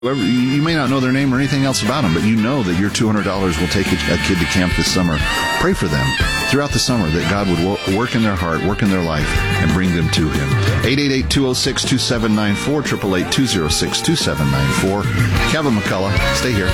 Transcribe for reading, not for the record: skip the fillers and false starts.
You may not know their name or anything else about them, but you know that your $200 will take a kid to camp this summer. Pray for them throughout the summer that God would work in their heart, work in their life, and bring them to Him. 888-206-2794, 888-206-2794. Kevin McCullough, stay here.